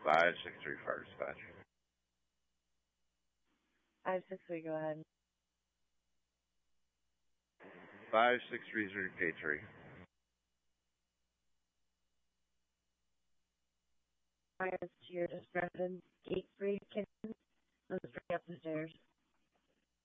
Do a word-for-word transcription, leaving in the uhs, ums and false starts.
Five six three fire dispatch. Five six three, go ahead. Five six three zero K three. Fire to your residence, gate three, kitchen, let's bring up the stairs.